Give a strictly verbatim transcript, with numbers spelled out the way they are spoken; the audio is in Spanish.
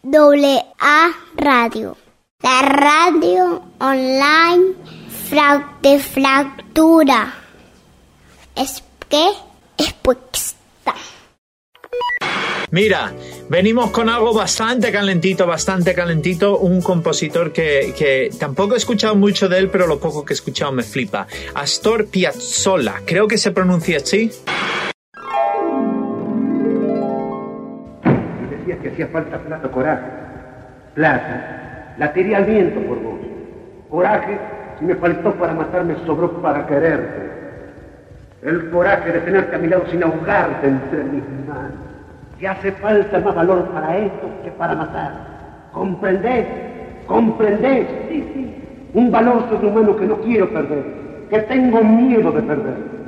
doble A Radio. La radio online de fractura. Es que es puesta. Mira, venimos con algo bastante calentito, bastante calentito. Un compositor que, que tampoco he escuchado mucho de él, pero lo poco que he escuchado me flipa. Astor Piazzolla, creo que se pronuncia así. Y decías que hacía falta plata o coraje. Plata, la tiré al viento por vos. Coraje, si me faltó para matarme, sobró para quererte. El coraje de tenerte a mi lado sin ahogarte entre mis manos. Que hace falta más valor para esto que para matar. ¿Comprendés? ¿Comprendés? Sí, sí. Un valor sobrehumano que no quiero perder, que tengo miedo de perder.